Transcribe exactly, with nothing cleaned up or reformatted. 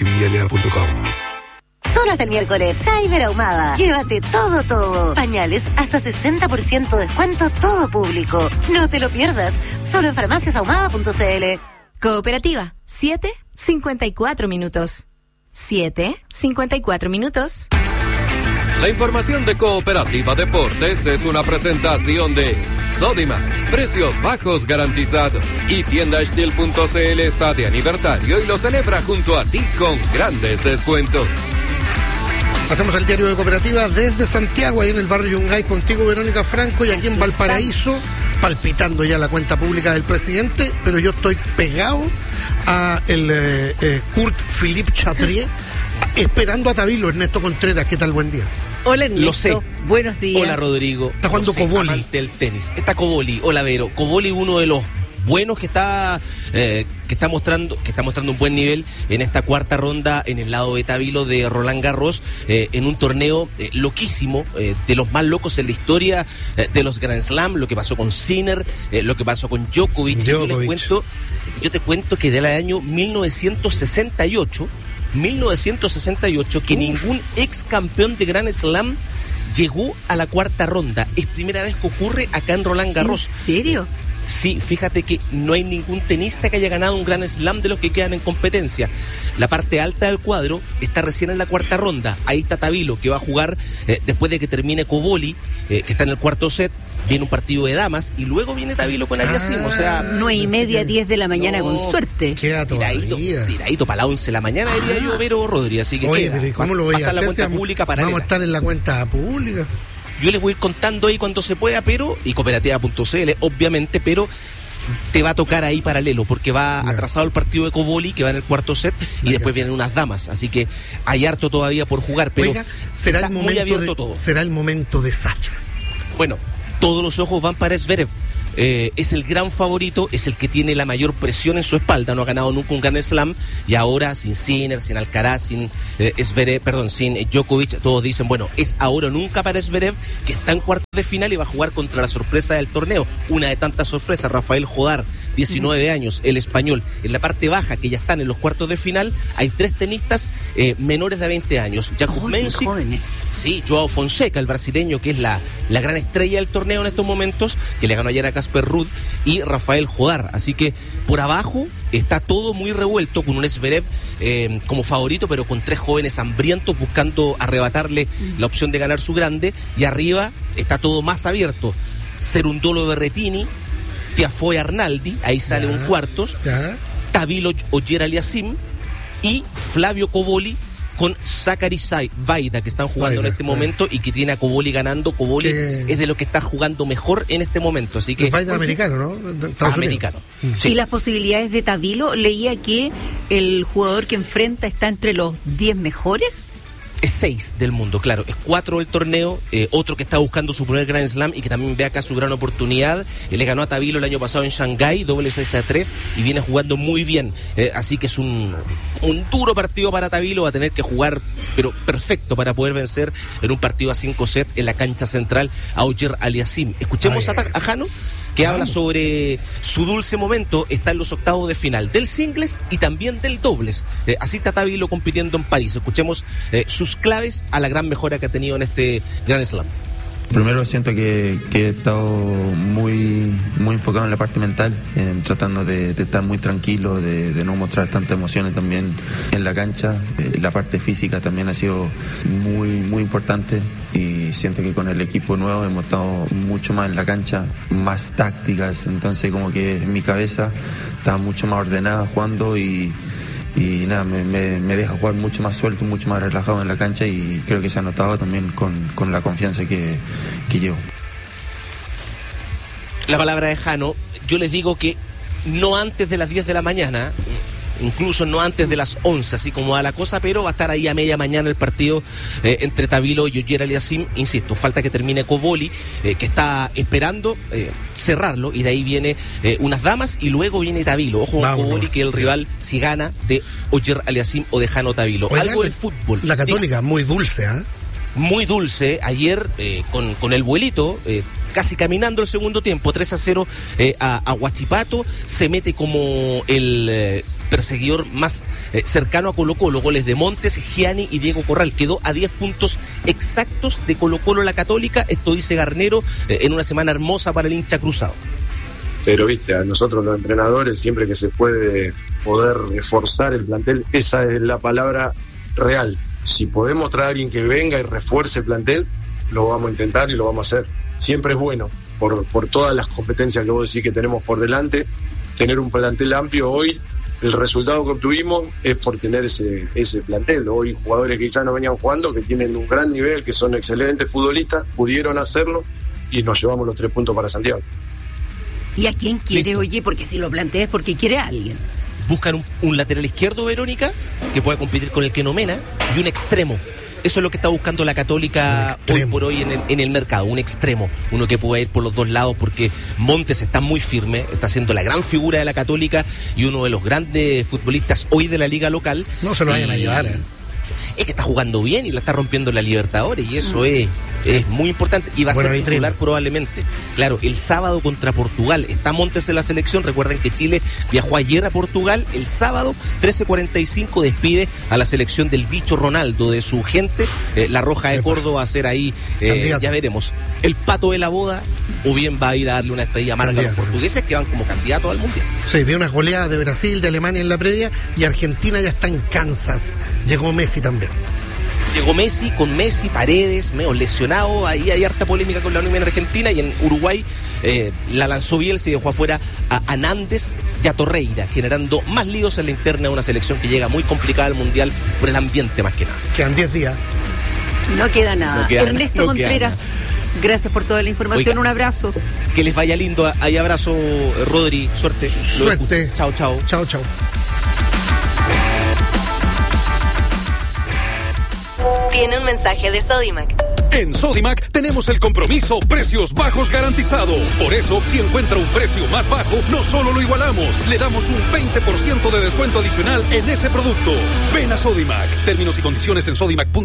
actividad punto com. Solo hasta el miércoles, Cyber Ahumada. Llévate todo, todo. Pañales, hasta sesenta por ciento descuento, todo público. No te lo pierdas. Solo en farmacias ahumada punto c l. Cooperativa, siete cincuenta y cuatro minutos. siete cincuenta y cuatro minutos. La información de Cooperativa Deportes es una presentación de Sodimac, precios bajos garantizados. Y tienda steel punto c l está de aniversario y lo celebra junto a ti con grandes descuentos. Pasamos al diario de Cooperativa desde Santiago, ahí en el barrio Yungay, contigo Verónica Franco, y aquí en Valparaíso, palpitando ya la cuenta pública del presidente, pero yo estoy pegado a el eh, eh, Kurt Philippe Chatrier, esperando a Tabilo. Ernesto Contreras, ¿qué tal? Buen día. Hola Ernesto, lo sé. Buenos días. Hola Rodrigo. Está jugando Coboli. Amante del tenis. Está Coboli. Hola Vero. Coboli, uno de los buenos que está eh, que está mostrando que está mostrando un buen nivel en esta cuarta ronda en el lado de Tabilo de Roland Garros, eh, en un torneo eh, loquísimo, eh, de los más locos en la historia eh, de los Grand Slam. Lo que pasó con Sinner, eh, lo que pasó con Djokovic. Djokovic. Yo les cuento, yo te cuento que del año mil novecientos sesenta y ocho que Uf. ningún ex campeón de Grand Slam llegó a la cuarta ronda. Es primera vez que ocurre acá en Roland Garros. ¿En serio? Sí, fíjate que no hay ningún tenista que haya ganado un Grand Slam de los que quedan en competencia. La parte alta del cuadro está recién en la cuarta ronda. Ahí está Tabilo, que va a jugar eh, después de que termine Coboli, eh, que está en el cuarto set. Viene un partido de damas y luego viene Tabilo con Aliasim. Ah, o sea, nueve y media, diez de la mañana, no, con suerte. Queda tiradito, tiradito para la once de la mañana, diría ah. yo, Vero Rodríguez. Así que oye, queda. pero ¿cómo lo voy a hacer? La cuenta si pública para vamos a estar en la cuenta pública. Yo les voy a ir contando ahí cuando se pueda, pero, y cooperativa punto c l, obviamente, pero te va a tocar ahí paralelo, porque va yeah. atrasado el partido de Coboli, que va en el cuarto set, y no, después vienen unas damas, así que hay harto todavía por jugar, pero oiga, será el momento de, todo. Será el momento de Sacha. Bueno, todos los ojos van para Zverev. Eh, es el gran favorito, es el que tiene la mayor presión en su espalda, no ha ganado nunca un Grand Slam, y ahora sin Sinner, sin Alcaraz, sin eh, Zverev, perdón, sin eh, Djokovic, todos dicen, bueno, es ahora o nunca para Zverev, que está en cuartos de final y va a jugar contra la sorpresa del torneo, una de tantas sorpresas, Rafael Jodar, diecinueve uh-huh. años, el español. En la parte baja, que ya están en los cuartos de final, hay tres tenistas eh, menores de veinte años, Jakub Mensik, sí, Joao Fonseca, el brasileño, que es la, la gran estrella del torneo en estos momentos, que le ganó ayer a Casper Ruud, y Rafael Jodar. Así que por abajo está todo muy revuelto, con un Zverev eh, como favorito, pero con tres jóvenes hambrientos buscando arrebatarle la opción de ganar su grande, y arriba está todo más abierto. Cerundolo Berrettini, Tiafoe Arnaldi, ahí sale ya, un cuartos, ya. Tabilo Ogier Aliasim y Flavio Coboli con Zachary Vaida, que están jugando Vaida, en este momento y que tiene a Coboli ganando. Coboli que... es de lo que está jugando mejor en este momento, así que Vaida americano, ¿no? Estados americano. Sí. Y las posibilidades de Tabilo, leía que el jugador que enfrenta está entre los diez mejores. Es seis del mundo, claro, es cuatro del torneo, eh, otro que está buscando su primer Grand Slam y que también ve acá su gran oportunidad. Él le ganó a Tabilo el año pasado en Shanghái, doble seis a tres, y viene jugando muy bien, eh, así que es un, un duro partido para Tabilo, va a tener que jugar, pero perfecto, para poder vencer en un partido a cinco sets en la cancha central a Ogier Aliasim. Escuchemos Ay, a, a Jano, que habla sobre su dulce momento. Está en los octavos de final del singles y también del dobles. Eh, así está Tabilo compitiendo en París. Escuchemos eh, sus claves a la gran mejora que ha tenido en este Grand Slam. Primero siento que, que he estado muy muy enfocado en la parte mental, eh, tratando de, de estar muy tranquilo, de, de no mostrar tantas emociones también en la cancha. Eh, la parte física también ha sido muy muy importante, y siento que con el equipo nuevo hemos estado mucho más en la cancha, más tácticas, entonces como que en mi cabeza estaba mucho más ordenada jugando, y y nada, me, me, me deja jugar mucho más suelto, mucho más relajado en la cancha, y creo que se ha notado también con, con la confianza que, que llevo. La palabra de Jano, yo les digo que no antes de las diez de la mañana, incluso no antes de las once, así como va la cosa, pero va a estar ahí a media mañana el partido eh, entre Tabilo y Ogier Aliasim. Insisto, falta que termine Coboli, eh, que está esperando eh, cerrarlo, y de ahí viene eh, unas damas, y luego viene Tabilo. Ojo con Coboli, que es el rival, si gana, de Ogier Aliasim o de Jano Tabilo. Oiga, algo del fútbol. La Católica, diga, muy dulce, ¿eh? Muy dulce. Ayer, eh, con, con el vuelito, eh, casi caminando el segundo tiempo, tres a cero eh, a, a Huachipato, se mete como el... Eh, perseguidor más eh, cercano a Colo-Colo. Goles de Montes, Gianni y Diego Corral. Quedó a diez puntos exactos de Colo-Colo la Católica. Esto dice Garnero eh, en una semana hermosa para el hincha cruzado. Pero viste, a nosotros los entrenadores, siempre que se puede poder reforzar el plantel, esa es la palabra real. Si podemos traer a alguien que venga y refuerce el plantel, lo vamos a intentar y lo vamos a hacer. Siempre es bueno, por, por todas las competencias que vos decís que tenemos por delante, tener un plantel amplio. Hoy el resultado que obtuvimos es por tener ese, ese plantel. Hoy jugadores que quizás no venían jugando, que tienen un gran nivel, que son excelentes futbolistas, pudieron hacerlo y nos llevamos los tres puntos para Santiago. ¿Y a quién quiere, Listo. oye? Porque si lo planteas es porque quiere a alguien. Buscan un, un lateral izquierdo, Verónica, que pueda competir con el que Nomena, y un extremo. Eso es lo que está buscando la Católica hoy por hoy en el, en el mercado, un extremo, uno que pueda ir por los dos lados, porque Montes está muy firme, está siendo la gran figura de la Católica y uno de los grandes futbolistas hoy de la liga local. No se lo vayan y, a llevar, ¿eh? Es que está jugando bien y la está rompiendo en la Libertadores, y eso mm. es, es muy importante, y va a Buena ser vitrina. Titular probablemente. Claro, el sábado contra Portugal está Montes en la selección. Recuerden que Chile viajó ayer a Portugal. El sábado, trece cuarenta y cinco, despide a la selección del bicho Ronaldo, de su gente. eh, la Roja de Córdoba va a ser ahí, eh, ya veremos, el pato de la boda, o bien va a ir a darle una despedida amarga a los portugueses, que van como candidatos al Mundial. Sí, vi unas goleadas de Brasil, de Alemania en la previa, y Argentina ya está en Kansas. Llegó Messi también. Llegó Messi, con Messi, Paredes, medio lesionado. Ahí hay harta polémica con la Unión en Argentina, y en Uruguay eh, la lanzó Bielsa y dejó afuera a, a Nández y a Torreira, generando más líos en la interna de una selección que llega muy complicada al Mundial por el ambiente más que nada. Quedan diez días. No queda nada. No queda Ernesto no Contreras, queda gracias por toda la información. Oiga, un abrazo. Que les vaya lindo. Ahí abrazo, Rodri. Suerte. Suerte. Chao, chao. Chao, chao. Tiene un mensaje de Sodimac. En Sodimac tenemos el compromiso precios bajos garantizado. Por eso, si encuentra un precio más bajo, no solo lo igualamos, le damos un veinte por ciento de descuento adicional en ese producto. Ven a Sodimac. Términos y condiciones en sodimac punto com.